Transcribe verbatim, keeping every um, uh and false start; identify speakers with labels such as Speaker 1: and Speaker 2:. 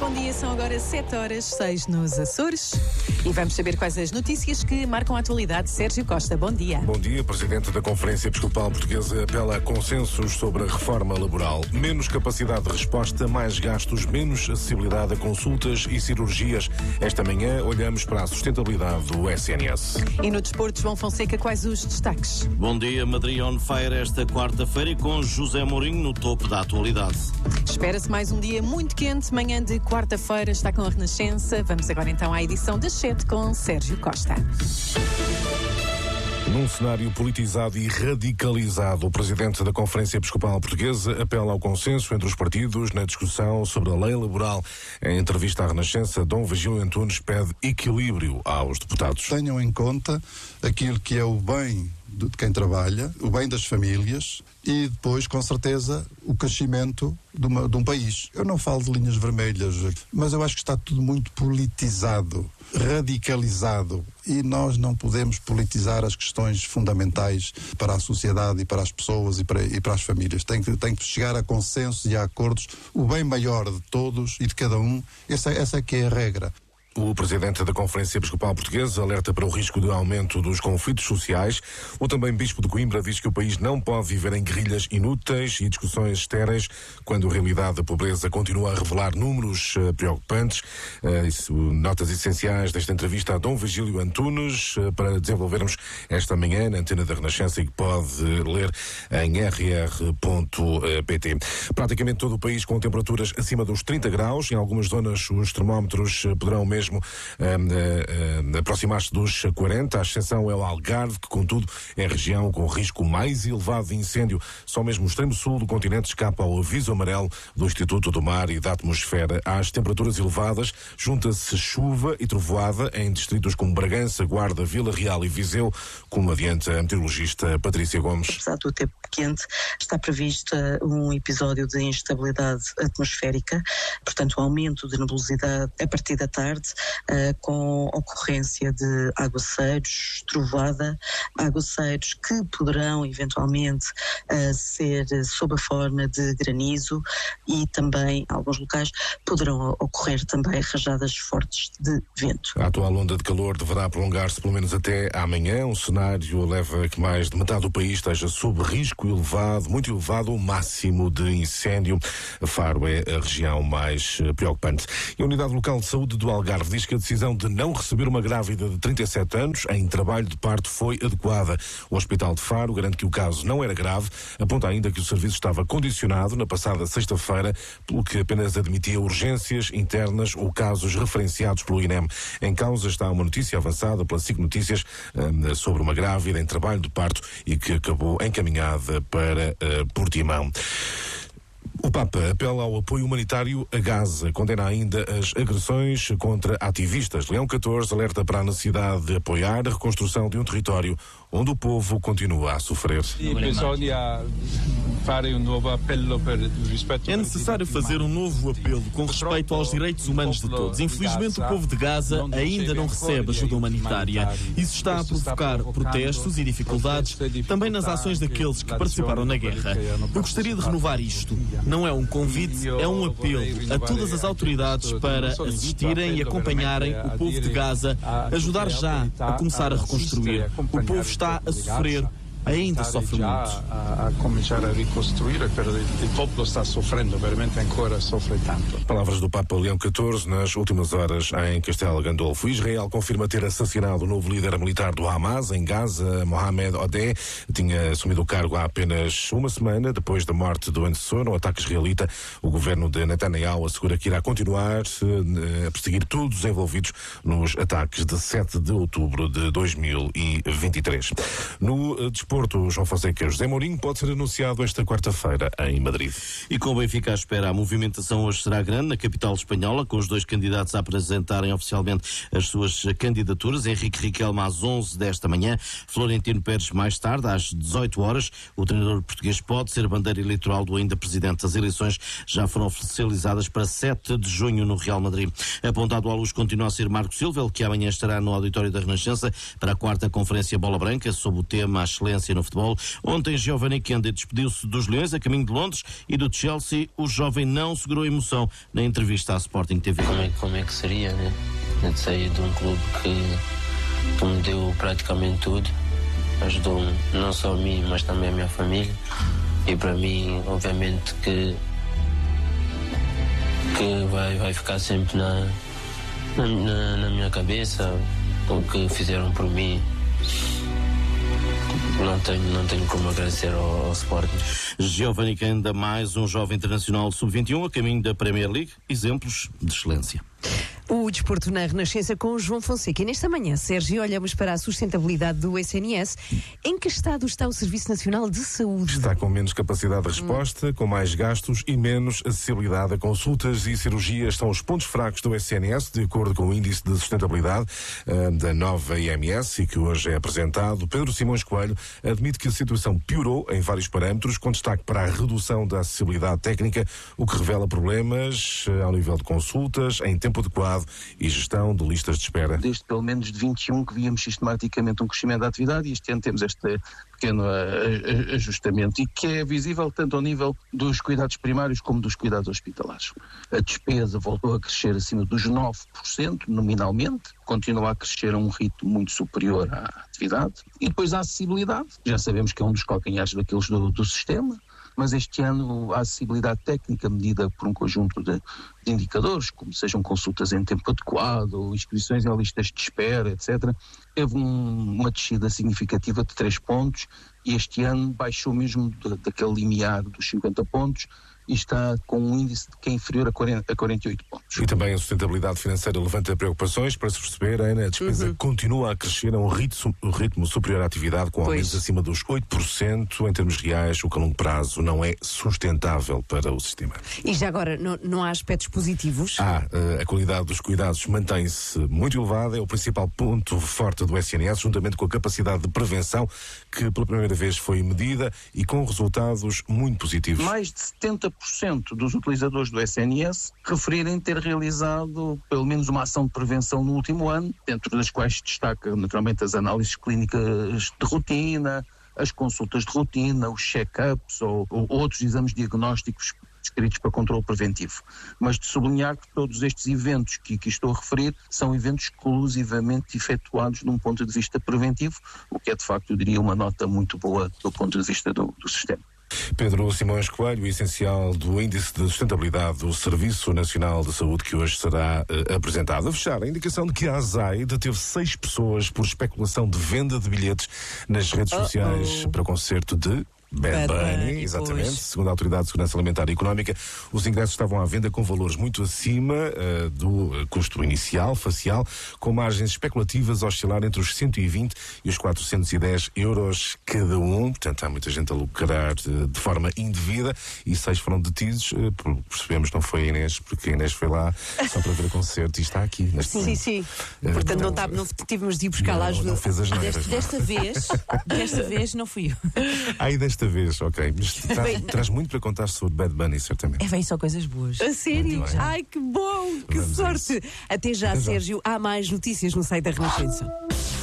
Speaker 1: Bom dia, são agora sete horas, seis nos Açores e vamos saber quais as notícias que marcam a atualidade. Sérgio Costa, bom dia.
Speaker 2: Bom dia, Presidente da Conferência Episcopal Portuguesa apela a consensos sobre a reforma laboral. Menos capacidade de resposta, mais gastos, menos acessibilidade a consultas e cirurgias. Esta manhã olhamos para a sustentabilidade do S N S.
Speaker 1: E no desporto, João Fonseca, quais os destaques?
Speaker 3: Bom dia, Madrid on fire esta quarta-feira e com José Mourinho no topo da atualidade.
Speaker 1: Espera-se mais um dia muito quente, manhã de quarta-feira está com a Renascença. Vamos agora então à edição das sete com Sérgio Costa.
Speaker 2: Num cenário politizado e radicalizado, o Presidente da Conferência Episcopal Portuguesa apela ao consenso entre os partidos na discussão sobre a lei laboral. Em entrevista à Renascença, Dom Virgílio Antunes pede equilíbrio aos deputados.
Speaker 4: Tenham em conta aquilo que é o bem de quem trabalha, o bem das famílias e depois, com certeza, o crescimento de, uma, de um país. Eu não falo de linhas vermelhas, mas eu acho que está tudo muito politizado, radicalizado, e nós não podemos politizar as questões fundamentais para a sociedade e para as pessoas e para, e para as famílias. Tem que, tem que chegar a consensos e a acordos, o bem maior de todos e de cada um. Essa, essa é que é a regra.
Speaker 2: O Presidente da Conferência Episcopal Portuguesa alerta para o risco de aumento dos conflitos sociais. O também Bispo de Coimbra diz que o país não pode viver em guerrilhas inúteis e discussões estéreis, quando a realidade da pobreza continua a revelar números uh, preocupantes. Uh, isso, notas essenciais desta entrevista a Dom Virgílio Antunes, uh, para desenvolvermos esta manhã na antena da Renascença e que pode ler em r r ponto p t. Praticamente todo o país com temperaturas acima dos trinta graus. Em algumas zonas os termómetros uh, poderão mesmo mesmo uh, uh, uh, aproximar-se dos quarenta, a exceção é o Algarve, que contudo é a região com risco mais elevado de incêndio. Só mesmo o extremo sul do continente escapa ao aviso amarelo do Instituto do Mar e da Atmosfera. Às temperaturas elevadas junta-se chuva e trovoada em distritos como Bragança, Guarda, Vila Real e Viseu, como adianta a meteorologista Patrícia Gomes.
Speaker 5: Apesar do tempo quente, está previsto um episódio de instabilidade atmosférica, portanto um aumento de nebulosidade a partir da tarde, Uh, com ocorrência de aguaceiros, trovoada, aguaceiros que poderão eventualmente uh, ser sob a forma de granizo e também, em alguns locais, poderão ocorrer também rajadas fortes de vento.
Speaker 2: A atual onda de calor deverá prolongar-se pelo menos até amanhã. Um cenário leva a que mais de metade do país esteja sob risco elevado, muito elevado, o máximo de incêndio. Faro é a região mais preocupante. E a Unidade Local de Saúde do Algarve diz que a decisão de não receber uma grávida de trinta e sete anos em trabalho de parto foi adequada. O Hospital de Faro garante que o caso não era grave, aponta ainda que o serviço estava condicionado na passada sexta-feira, pelo que apenas admitia urgências internas ou casos referenciados pelo I N E M. Em causa está uma notícia avançada pela SIC Notícias um, sobre uma grávida em trabalho de parto e que acabou encaminhada para uh, Portimão. O Papa apela ao apoio humanitário a Gaza, condena ainda as agressões contra ativistas. Leão catorze alerta para a necessidade de apoiar a reconstrução de um território onde o povo continua a sofrer.
Speaker 6: É necessário fazer um novo apelo com respeito aos direitos humanos de todos. Infelizmente, o povo de Gaza ainda não recebe ajuda humanitária. Isso está a provocar protestos e dificuldades também nas ações daqueles que participaram na guerra. Eu gostaria de renovar isto. Não é um convite, é um apelo a todas as autoridades para assistirem e acompanharem o povo de Gaza, ajudar já a começar a reconstruir. O povo está a sofrer, ainda sofre muito.
Speaker 7: A começar a reconstruir, pero o povo está sofrendo, veramente agora sofre tanto.
Speaker 2: Palavras do Papa Leão catorze nas últimas horas em Castelo Gandolfo. Israel confirma ter assassinado o novo líder militar do Hamas em Gaza, Mohamed Odeh. Tinha assumido o cargo há apenas uma semana depois da morte do antecessor. No ataque israelita, o governo de Netanyahu assegura que irá continuar a perseguir todos os envolvidos nos ataques de sete de outubro de dois mil e vinte e três. No desporto, João Fonseca, José Mourinho pode ser anunciado esta quarta-feira em Madrid.
Speaker 3: E com o Benfica à espera, a movimentação hoje será grande na capital espanhola, com os dois candidatos a apresentarem oficialmente as suas candidaturas. Henrique Riquelme às onze desta manhã, Florentino Pérez mais tarde, às dezoito horas. O treinador português pode ser bandeira eleitoral do ainda presidente. As eleições já foram oficializadas para sete de junho no Real Madrid. Apontado à luz continua a ser Marco Silva, ele que amanhã estará no auditório da Renascença para a quarta conferência Bola Branca, sob o tema A Excelência experiência no futebol. Ontem, Giovanni Kende despediu-se dos Leões a caminho de Londres e do Chelsea. O jovem não segurou emoção na entrevista à Sporting T V.
Speaker 8: Como é, como é que seria, né? De sair de um clube que, que me deu praticamente tudo. Ajudou não só a mim, mas também a minha família. E para mim, obviamente, que, que vai, vai ficar sempre na, na, na minha cabeça o que fizeram por mim. Não tenho, não tenho como agradecer ao, ao Sporting.
Speaker 3: Giovanni Kende, mais um jovem internacional sub vinte e um a caminho da Premier League. Exemplos de excelência.
Speaker 9: O desporto na Renascença com o João Fonseca. E nesta manhã, Sérgio, olhamos para a sustentabilidade do S N S. Em que estado está o Serviço Nacional de Saúde?
Speaker 2: Está com menos capacidade de resposta, hum. com mais gastos e menos acessibilidade a consultas e cirurgias. São os pontos fracos do S N S, de acordo com o Índice de Sustentabilidade uh, da nova I M S, e que hoje é apresentado. Pedro Simões Coelho admite que a situação piorou em vários parâmetros, com destaque para a redução da acessibilidade técnica, o que revela problemas uh, ao nível de consultas, em tempo adequado e gestão de listas de espera.
Speaker 10: Desde pelo menos de vinte e um que víamos sistematicamente um crescimento da atividade, e este ano temos este pequeno uh, ajustamento, e que é visível tanto ao nível dos cuidados primários como dos cuidados hospitalares. A despesa voltou a crescer acima dos nove por cento nominalmente, continua a crescer a um ritmo muito superior à atividade, e depois a acessibilidade, já sabemos que é um dos calcanhares daqueles do, do sistema, mas este ano a acessibilidade técnica, medida por um conjunto de, de indicadores, como sejam consultas em tempo adequado, inscrições em listas de espera, etcétera, teve um, uma descida significativa de três pontos, e este ano baixou mesmo de, daquele limiar dos cinquenta pontos, e está com um índice que é inferior a, quarenta, a quarenta e oito pontos.
Speaker 2: E também a sustentabilidade financeira levanta preocupações. Para se perceber, Ana, a despesa uhum. continua a crescer a um ritmo, um ritmo superior à atividade, com aumentos acima dos oito por cento. Em termos reais, o que a longo prazo não é sustentável para o sistema.
Speaker 9: E já agora, não, não há aspectos positivos?
Speaker 2: Há. A qualidade dos cuidados mantém-se muito elevada, é o principal ponto forte do S N S, juntamente com a capacidade de prevenção, que pela primeira vez foi medida e com resultados muito positivos.
Speaker 10: Mais de setenta por cento dos utilizadores do S N S referirem ter realizado pelo menos uma ação de prevenção no último ano, dentro das quais se destaca naturalmente as análises clínicas de rotina, as consultas de rotina, os check-ups ou, ou outros exames diagnósticos descritos para controle preventivo. Mas de sublinhar que todos estes eventos que aqui estou a referir são eventos exclusivamente efetuados de um ponto de vista preventivo, o que é de facto, eu diria, uma nota muito boa do ponto de vista do, do sistema.
Speaker 2: Pedro Simões Coelho, essencial do Índice de Sustentabilidade do Serviço Nacional de Saúde, que hoje será uh, apresentado. A fechar, a indicação de que a ASAI deteve seis pessoas por especulação de venda de bilhetes nas redes Uh-oh. sociais para o concerto de Bad Bunny, exatamente. Pois. Segundo a Autoridade de Segurança Alimentar e Económica, os ingressos estavam à venda com valores muito acima uh, do uh, custo inicial, facial, com margens especulativas a oscilar entre os cento e vinte e os quatrocentos e dez euros cada um. Portanto, há muita gente a lucrar uh, de forma indevida, e seis foram detidos. Uh, percebemos que não foi a Inês, porque a Inês foi lá só para ver o concerto e está aqui. Neste
Speaker 9: sim,
Speaker 2: momento.
Speaker 9: sim. Uh, Portanto, então, não, tá, não tivemos de ir buscar
Speaker 2: não,
Speaker 9: lá ajuda.
Speaker 2: Não fez as neiras,
Speaker 11: Deste, desta vez, desta vez não fui eu.
Speaker 2: Aí desta vez, ok. Mas tra
Speaker 9: bem,
Speaker 2: traz muito para contar sobre Bad Bunny, certamente.
Speaker 11: É bem, só coisas boas.
Speaker 9: A sério? Ai, que bom! Que
Speaker 2: Vamos
Speaker 9: sorte! Até já, Até Sérgio. Já. Há mais notícias no site da Renascença.